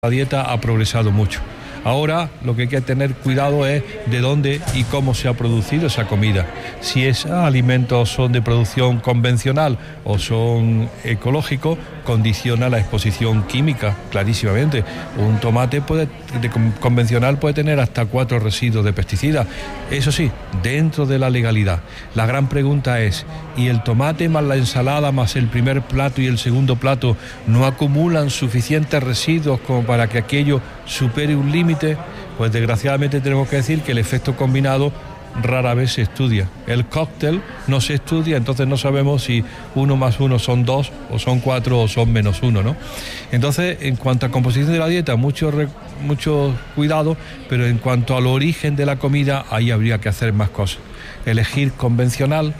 La dieta ha progresado mucho. Ahora lo que hay que tener cuidado es de dónde y cómo se ha producido esa comida. Si esos alimentos son de producción convencional o son ecológicos, condiciona la exposición química, clarísimamente. Un tomate convencional puede tener hasta 4 residuos de pesticidas. Eso sí, dentro de la legalidad. La gran pregunta es, ¿y el tomate más la ensalada más el primer plato y el segundo plato no acumulan suficientes residuos como para que aquello supere un límite? Pues desgraciadamente tenemos que decir que el efecto combinado rara vez se estudia. El cóctel no se estudia, entonces no sabemos si 1 más 1 son 2 o son 4 o son menos 1, ¿no? Entonces, en cuanto a composición de la dieta, mucho cuidado, pero en cuanto al origen de la comida, ahí habría que hacer más cosas. Elegir convencional,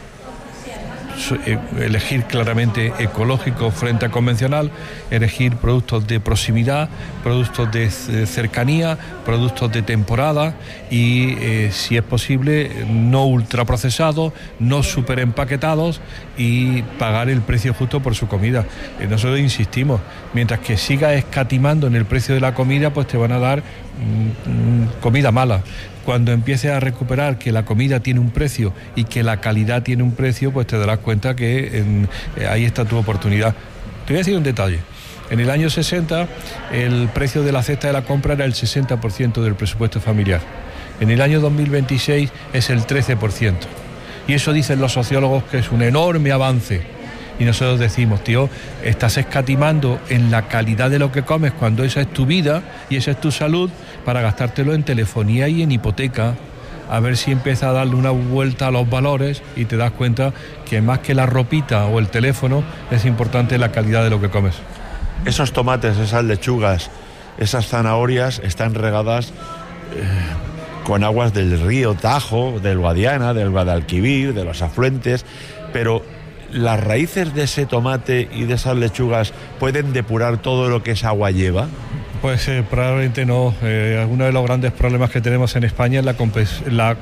elegir claramente ecológico frente a convencional, elegir productos de proximidad, productos de cercanía, productos de temporada y si es posible no ultraprocesados, no super empaquetados y pagar el precio justo por su comida. Nosotros insistimos, mientras que sigas escatimando en el precio de la comida, pues te van a dar comida mala. Cuando empieces a recuperar que la comida tiene un precio y que la calidad tiene un precio, pues te darás cuenta que ahí está tu oportunidad. Te voy a decir un detalle. En el año 60 el precio de la cesta de la compra era el 60% del presupuesto familiar. En el año 2026 es el 13%. Y eso dicen los sociólogos que es un enorme avance. Y nosotros decimos, tío, estás escatimando en la calidad de lo que comes cuando esa es tu vida y esa es tu salud para gastártelo en telefonía y en hipoteca. A ver si empieza a darle una vuelta a los valores y te das cuenta que más que la ropita o el teléfono es importante la calidad de lo que comes. Esos tomates, esas lechugas, esas zanahorias están regadas con aguas del río Tajo, del Guadiana, del Guadalquivir, de los afluentes, pero ¿las raíces de ese tomate y de esas lechugas pueden depurar todo lo que esa agua lleva? Pues probablemente no. Uno de los grandes problemas que tenemos en España es la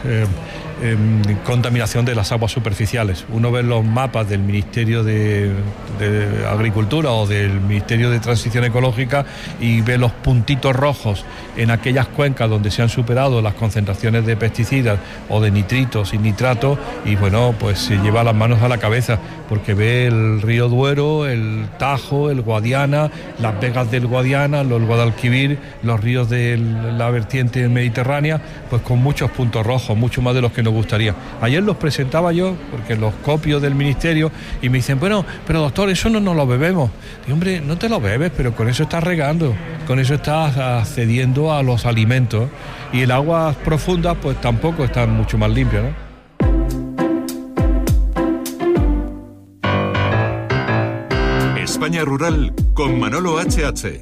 contaminación de las aguas superficiales. Uno ve los mapas del Ministerio de Agricultura o del Ministerio de Transición Ecológica y ve los puntitos rojos en aquellas cuencas donde se han superado las concentraciones de pesticidas o de nitritos y nitratos y bueno, pues se lleva las manos a la cabeza porque ve el río Duero, el Tajo, el Guadiana, las vegas del Guadiana, el Guadalquivir, los ríos de la vertiente mediterránea, pues con muchos puntos rojos, mucho más de los que nos gustaría. Ayer los presentaba yo, porque los copio del ministerio, y me dicen, bueno, pero doctor, eso no nos lo bebemos. Y hombre, no te lo bebes, pero con eso estás regando, con eso estás accediendo a los alimentos, y el agua profunda, pues tampoco están mucho más limpias, ¿no? España Rural con Manolo H.H.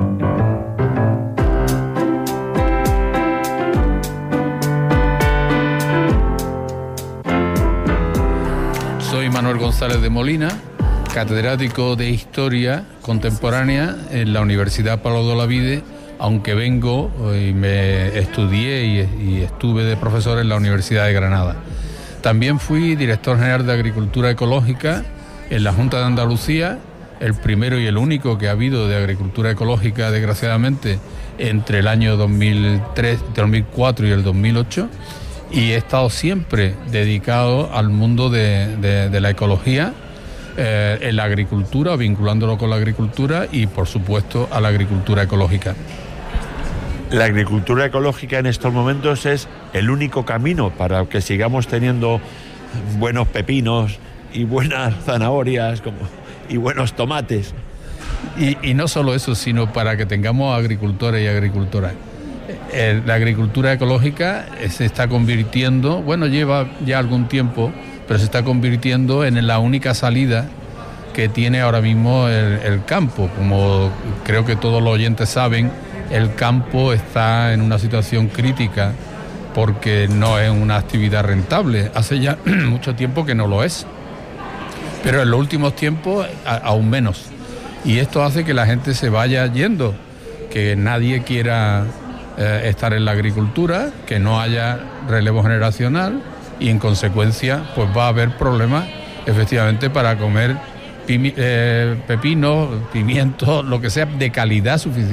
Soy Manuel González de Molina, catedrático de Historia Contemporánea en la Universidad Pablo de Olavide, aunque vengo y me estudié y estuve de profesor en la Universidad de Granada. También fui director general de Agricultura Ecológica en la Junta de Andalucía, el primero y el único que ha habido de agricultura ecológica, desgraciadamente, entre el año 2004 y el 2008, y he estado siempre dedicado al mundo de la ecología, en la agricultura, vinculándolo con la agricultura y, por supuesto, a la agricultura ecológica. La agricultura ecológica en estos momentos es el único camino para que sigamos teniendo buenos pepinos y buenas zanahorias y buenos tomates. Y no solo eso, sino para que tengamos agricultores y agricultoras. La agricultura ecológica se está convirtiendo, bueno, lleva ya algún tiempo, pero se está convirtiendo en la única salida que tiene ahora mismo el campo. Como creo que todos los oyentes saben, el campo está en una situación crítica porque no es una actividad rentable. Hace ya mucho tiempo que no lo es, pero en los últimos tiempos aún menos. Y esto hace que la gente se vaya yendo, que nadie quiera estar en la agricultura, que no haya relevo generacional y en consecuencia pues va a haber problemas efectivamente para comer pepinos, pimientos, lo que sea de calidad suficiente.